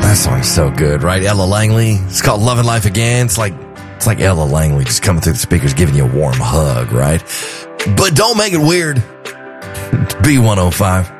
That song's so good, right? Ella Langley. It's called Love and Life Again. It's like Ella Langley just coming through the speakers, giving you a warm hug, right? But don't make it weird. B105.